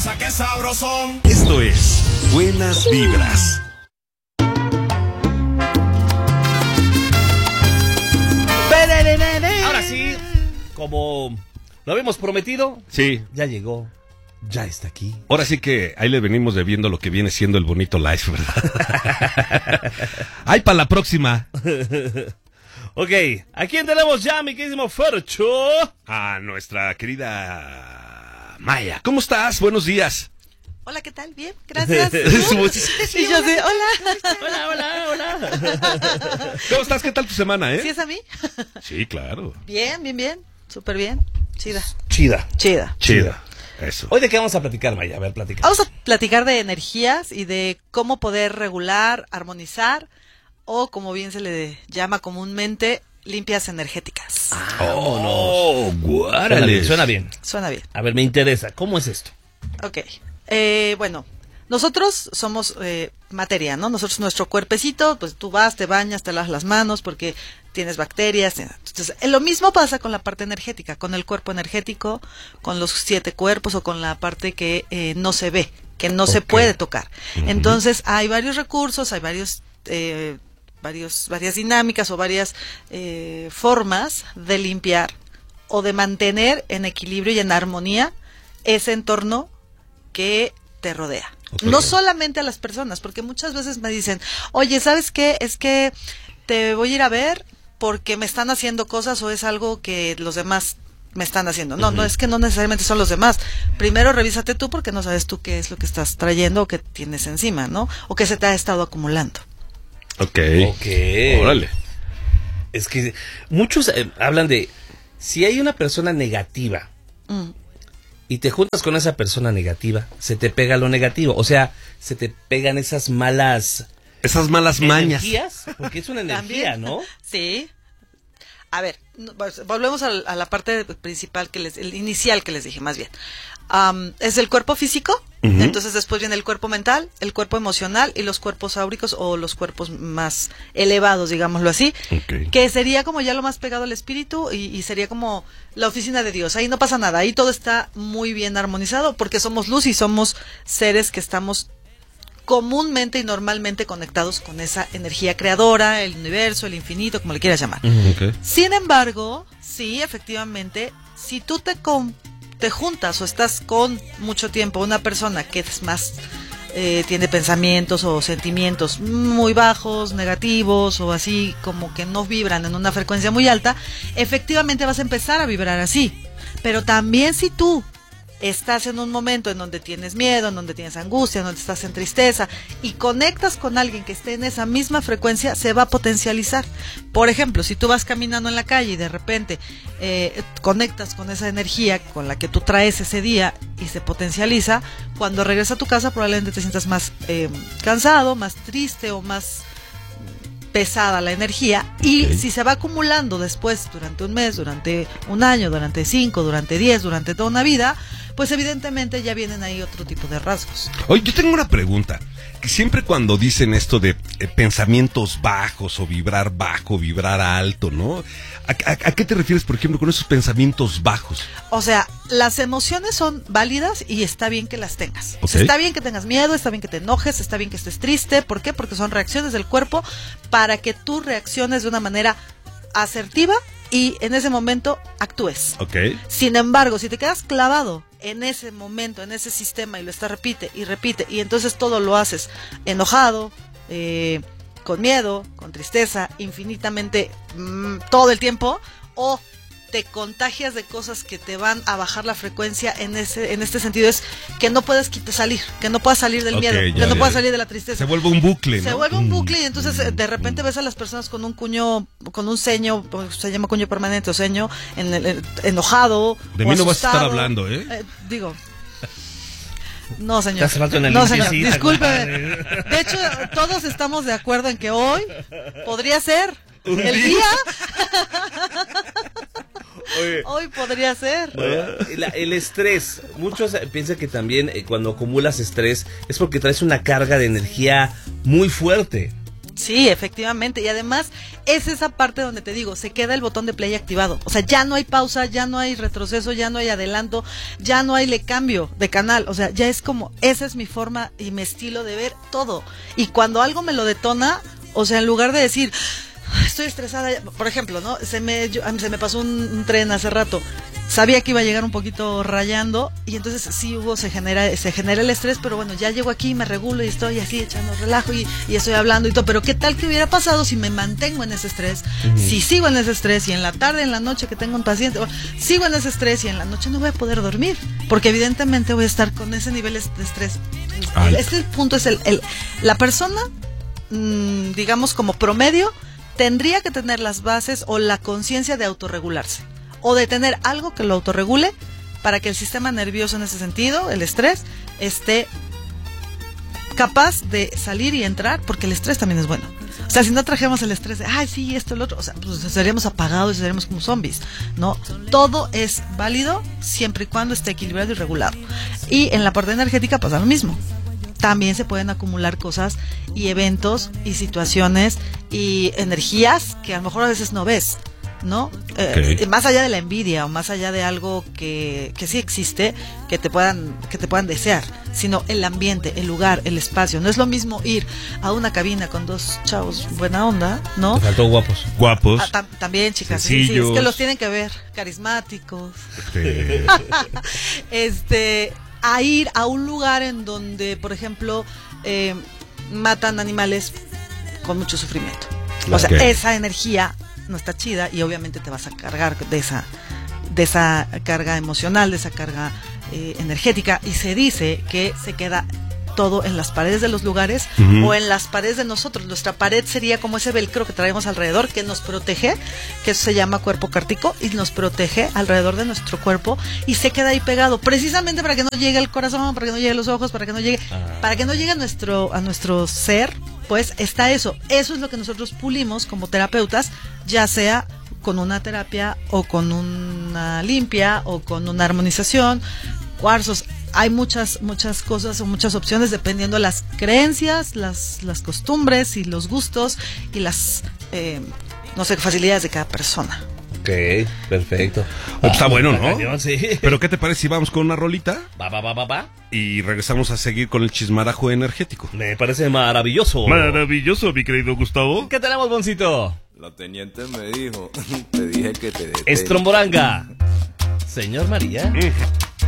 besa, qué sabrosón. Esto es Buenas Vibras. Ahora sí, como lo habíamos prometido, Sí. ya llegó, ya está aquí. Ahora sí que ahí le venimos debiendo lo que viene siendo el bonito live, ¿verdad? Ay, para la próxima. Ok, ¿a quién tenemos ya, mi queridísimo Fercho? A nuestra querida Maya. ¿Cómo estás? Buenos días. Hola, ¿qué tal? Bien, gracias. Su voz- Y yo sé, hola. Hola. ¿Cómo estás? ¿Qué tal tu semana, ¿Sí es a mí? Sí, claro. Bien. Súper bien. Chida. Chida. Eso. ¿Hoy de qué vamos a platicar, Maya? A ver, platica. Vamos a platicar de energías y de cómo poder regular, armonizar o, como bien se le llama comúnmente, limpias energéticas. Oh, Suena bien, guárale. suena bien. Suena bien. A ver, me interesa, ¿cómo es esto? Ok. Bueno, nosotros somos materia, ¿no? Nosotros, nuestro cuerpecito, pues tú vas, te bañas, te lavas las manos porque tienes bacterias. Entonces, lo mismo pasa con la parte energética, con el cuerpo energético, con los 7 cuerpos o con la parte que no se ve, que no se puede tocar. Entonces, hay varios recursos, hay varias dinámicas o varias formas de limpiar o de mantener en equilibrio y en armonía ese entorno que te rodea. Okay. No solamente a las personas, porque muchas veces me dicen, oye, ¿sabes qué? Es que te voy a ir a ver porque me están haciendo cosas o es algo que los demás me están haciendo. No, no es que no necesariamente son los demás. Primero revísate tú porque no sabes tú qué es lo que estás trayendo o que tienes encima, ¿no? O que se te ha estado acumulando. Ok. Órale. Es que muchos hablan de si hay una persona negativa y te juntas con esa persona negativa, se te pega lo negativo. O sea, se te pegan esas malas mañas. energías, porque es una energía, También. ¿no? Sí. A ver, volvemos a la parte principal el inicial que les dije, más bien. Es el cuerpo físico, entonces después viene el cuerpo mental, el cuerpo emocional y los cuerpos áuricos o los cuerpos más elevados, digámoslo así, Ok. que sería como ya lo más pegado al espíritu y sería como la oficina de Dios. Ahí no pasa nada, ahí todo está muy bien armonizado porque somos luz y somos seres que estamos comúnmente y normalmente conectados con esa energía creadora, el universo, el infinito, como le quieras llamar. Ok. Sin embargo, sí, efectivamente, si tú te juntas o estás con mucho tiempo una persona que es más tiene pensamientos o sentimientos muy bajos, negativos o así como que no vibran en una frecuencia muy alta, efectivamente vas a empezar a vibrar así. Pero también si tú estás en un momento en donde tienes miedo, en donde tienes angustia, en donde estás en tristeza y conectas con alguien que esté en esa misma frecuencia, se va a potencializar. Por ejemplo, si tú vas caminando en la calle y de repente conectas con esa energía con la que tú traes ese día y se potencializa, cuando regresas a tu casa probablemente te sientas más cansado, más triste o más pesada la energía, y si se va acumulando después durante un mes, durante un año, durante 5, durante 10, durante toda una vida, pues evidentemente ya vienen ahí otro tipo de rasgos. Oye, yo tengo una pregunta. Que siempre cuando dicen esto de pensamientos bajos o vibrar bajo, vibrar alto, ¿no? ¿A qué te refieres, por ejemplo, con esos pensamientos bajos? O sea, las emociones son válidas y está bien que las tengas. O sea, Ok. está bien que tengas miedo, está bien que te enojes, está bien que estés triste. ¿Por qué? Porque son reacciones del cuerpo para que tú reacciones de una manera asertiva y en ese momento actúes. Ok. Sin embargo, si te quedas clavado en ese momento, en ese sistema y lo estás repite y entonces todo lo haces enojado, con miedo, con tristeza, infinitamente todo el tiempo, o te contagias de cosas que te van a bajar la frecuencia en este sentido, es que no puedes salir, que no puedas salir del Ok, miedo, ya, que no ya. puedas salir de la tristeza. Se vuelve un bucle, ¿no? Se vuelve un bucle y entonces de repente ves a las personas con un cuño, con un ceño, se llama cuño permanente o ceño, enojado. De o mí no vas a estar asustado. hablando, ¿eh? Digo. No, señor. Te hace falta una No, señor. limpiecita, Disculpe. compadre. De hecho, todos estamos de acuerdo en que hoy podría ser ¿Un el día? día. Oye. Hoy podría ser. El estrés. Muchos piensan que también cuando acumulas estrés es porque traes una carga de energía muy fuerte. Sí, efectivamente. Y además es esa parte donde te digo, se queda el botón de play activado. O sea, ya no hay pausa, ya no hay retroceso, ya no hay adelanto, ya no hay le cambio de canal. O sea, ya es como, esa es mi forma y mi estilo de ver todo. Y cuando algo me lo detona, o sea, en lugar de decir, estoy estresada, por ejemplo, ¿no? Se me pasó un tren hace rato. Sabía que iba a llegar un poquito rayando y entonces sí se genera el estrés, pero bueno, ya llego aquí, me regulo y estoy así echando relajo y estoy hablando y todo, pero ¿qué tal que hubiera pasado si me mantengo en ese estrés? Si sigo en ese estrés y en la tarde, en la noche que tengo un paciente, sigo en ese estrés y en la noche no voy a poder dormir, porque evidentemente voy a estar con ese nivel de estrés. Este punto es la persona, digamos como promedio, tendría que tener las bases o la conciencia de autorregularse, o de tener algo que lo autorregule para que el sistema nervioso en ese sentido, el estrés, esté capaz de salir y entrar, porque el estrés también es bueno. O sea, si no trajéramos el estrés de, ay, sí, esto, el otro, o sea, pues seríamos apagados y seríamos como zombies, ¿no? Todo es válido siempre y cuando esté equilibrado y regulado. Y en la parte energética pasa lo mismo. También se pueden acumular cosas y eventos y situaciones y energías que a lo mejor a veces no ves, ¿no? Más allá de la envidia o más allá de algo que sí existe, que te puedan desear, sino el ambiente, el lugar, el espacio. No es lo mismo ir a una cabina con dos chavos buena onda, ¿no? Te faltó guapos. Guapos. También, chicas, sí, es que los tienen que ver, carismáticos. A ir a un lugar en donde, por ejemplo, matan animales con mucho sufrimiento. O sea, esa energía no está chida y obviamente te vas a cargar de esa carga emocional, de esa carga energética, y se dice que se queda todo en las paredes de los lugares o en las paredes de nosotros. Nuestra pared sería como ese velcro que traemos alrededor, que nos protege, que eso se llama cuerpo cártico, y nos protege alrededor de nuestro cuerpo y se queda ahí pegado, precisamente para que no llegue al corazón, para que no llegue a los ojos, para que no llegue a nuestro ser. Pues está eso es lo que nosotros pulimos como terapeutas, ya sea con una terapia o con una limpia o con una armonización, cuarzos. Hay muchas cosas o muchas opciones dependiendo de las creencias, las costumbres y los gustos y las facilidades de cada persona. Ok, perfecto. Está bueno, ¿no? Sí. Pero ¿qué te parece si vamos con una rolita? Va. Y regresamos a seguir con el chismarajo energético. Me parece maravilloso. Maravilloso, mi querido Gustavo. ¿Qué tenemos, Boncito? La teniente me dijo, te dije que te detenga. Estromboranga. Señor María.